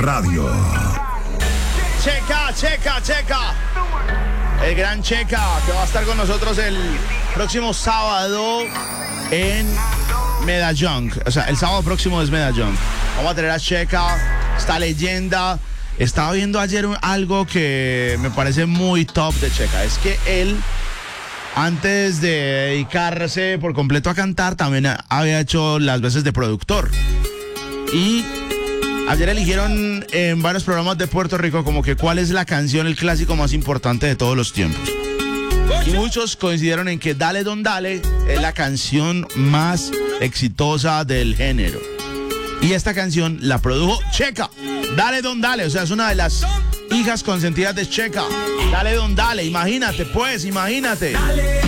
Radio. Checa. El gran Checa, que va a estar con nosotros el próximo sábado en Medellín. O sea, el sábado próximo es Medellín. Vamos a tener a Checa, esta leyenda. Estaba viendo ayer algo que me parece muy top de Checa. Es que él, antes de dedicarse por completo a cantar, también había hecho las veces de productor. Y ayer eligieron en varios programas de Puerto Rico como que cuál es la canción, el clásico más importante de todos los tiempos. Y muchos coincidieron en que Dale Don Dale es la canción más exitosa del género. Y esta canción la produjo Checa. Dale Don Dale, o sea, es una de las hijas consentidas de Checa. Dale Don Dale, imagínate.